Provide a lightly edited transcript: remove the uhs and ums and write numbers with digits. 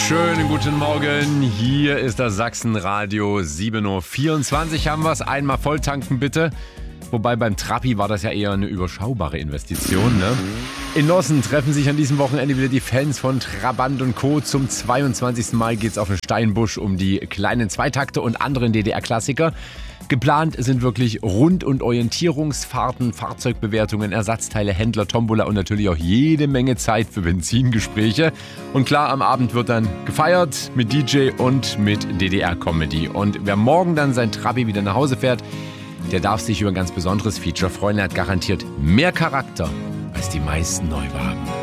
Schönen guten Morgen, hier ist das Sachsenradio, 7.24 Uhr haben wir es. Einmal voll tanken bitte. Wobei beim Trabi war das ja eher eine überschaubare Investition, ne? In Nossen treffen sich an diesem Wochenende wieder die Fans von Trabant und Co. Zum 22. Mal geht's auf den Steinbusch um die kleinen Zweitakte und anderen DDR-Klassiker. Geplant sind wirklich Rund- und Orientierungsfahrten, Fahrzeugbewertungen, Ersatzteile, Händler, Tombola und natürlich auch jede Menge Zeit für Benzingespräche. Und klar, am Abend wird dann gefeiert mit DJ und mit DDR-Comedy. Und wer morgen dann sein Trabi wieder nach Hause fährt, der darf sich über ein ganz besonderes Feature freuen. Er hat garantiert mehr Charakter als die meisten Neuwagen.